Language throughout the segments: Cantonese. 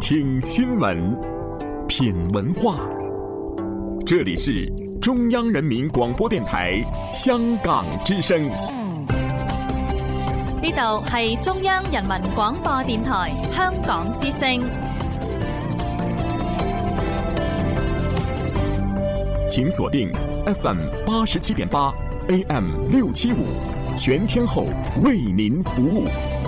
听新闻，品文化。这里是中央人民廣播電台香港之聲。 呢度係中央人民廣播電台香港之聲。 請鎖定 FM 87.8 AM 675，全天候為您服務。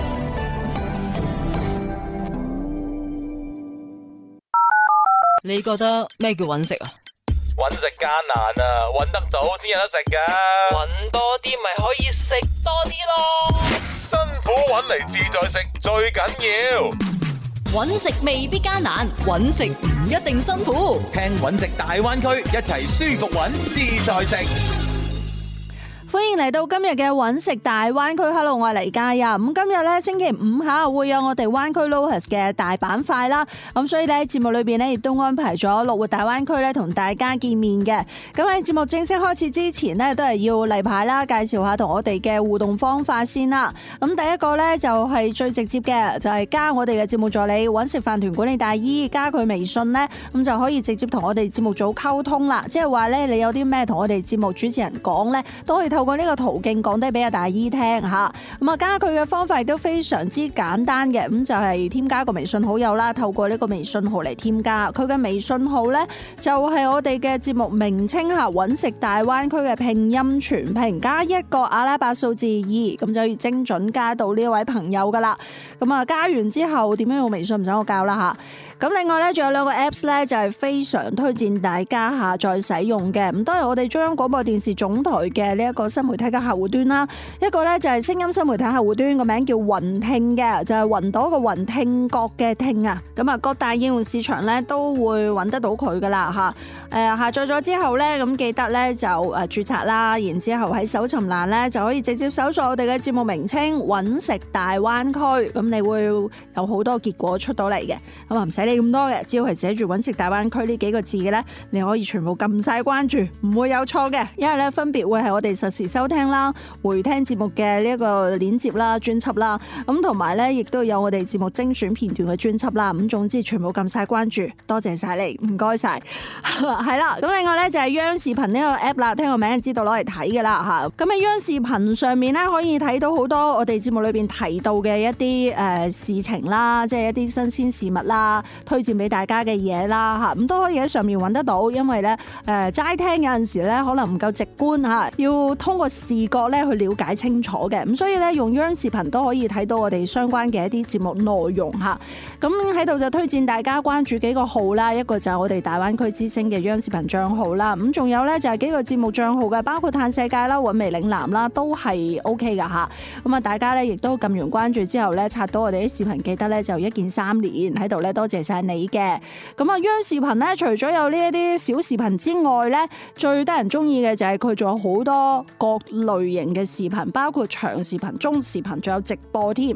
你覺得咩叫揾食啊？ 揾食艱難啊，揾得到先有得食噶。揾多啲咪可以食多啲咯。辛苦揾嚟自在食最緊要。 揾食未必艱難，揾食唔一定辛苦。 聽揾食大灣區，一齊舒服揾自在食。 歡迎嚟到今日嘅揾食大灣區。Hello， 我係黎嘉欣。咁今日咧星期五下會有我哋灣區 Locus 嘅大板塊啦。咁所以咧節目裏邊咧亦都安排咗樂活大灣區咧同大家見面嘅。咁喺節目正式開始之前呢，都係要例牌啦，介紹下同我哋嘅互動方法先啦。咁第一個咧就係最直接嘅，就係加我哋嘅節目助理揾食飯團管理大姨，加佢微信咧，咁就可以直接同我哋節目組溝通啦。即係話咧，你有啲咩同我哋節目主持人講咧，都可以透過呢個途徑講低俾阿大姨聽吓。咁啊，加佢嘅方法亦都非常之簡單嘅，咁就係添加個微信好友啦，透過呢個微信號嚟添加。佢嘅微信號咧就係我哋嘅節目名稱吓，揾食大灣區嘅拼音全拼加一個阿拉伯數字2，咁就可以精準加到呢一位朋友噶啦。咁啊，加完之後點樣用微信唔使我教啦吓。咁另外咧，仲有兩個 Apps 咧，就係非常推薦大家下載使用嘅。咁都係我哋中央廣播電視總台嘅呢一個新媒體嘅客戶端啦。一個咧就係聲音新媒體客戶端，個名叫雲聽嘅，就係雲朵個雲，聽覺嘅聽啊。咁啊，各大應用市場咧都會揾得到佢噶啦吓。下載咗之後咧，咁記得咧就註冊啦，然之後喺搜尋欄咧就可以直接搜索我哋嘅節目名稱揾食大灣區，咁你會有好多結果出到嚟嘅。咁啊唔使咁多嘅，只要係寫住揾食大灣區呢幾個字嘅咧，你可以全部撳晒關注，唔會有錯嘅。因為咧分別會係我哋實時收聽啦、回聽節目嘅呢一個鏈接啦、專輯啦，咁同埋咧亦都有我哋節目精選片段嘅專輯啦。咁總之全部撳晒關注，多謝晒你，唔該晒。係啦，咁另外咧就係央視頻呢個 app 啦，聽個名就知道攞嚟睇噶啦吓。咁喺央視頻上面咧可以睇到好多我哋節目裏邊提到嘅一啲事情啦，即係一啲新鮮事物啦。推薦俾大家嘅嘢啦嚇，咁都可以喺上面揾得到，因為咧齋聽有陣時咧可能唔夠直觀嚇，要通過視覺咧去了解清楚嘅，咁所以咧用央視頻都可以睇到我哋相關嘅一啲節目內容嚇。咁喺度就推薦大家關注幾個號啦，一個就係我哋大灣區之聲嘅央視頻帳號啦，咁仲有咧就係幾個節目帳號嘅，包括嘆世界啦、韻味嶺南啦，都係 OK 噶嚇。咁啊，大家咧亦都撳完關注之後咧，刷到我哋啲視頻，記得咧就一鍵3連喺度咧，多謝晒你嘅。咁啊，央視頻咧，除咗有呢一啲小視頻之外咧，最得人中意嘅就係佢仲有好多各類型嘅視頻，包括長視頻、中視頻，仲有直播添。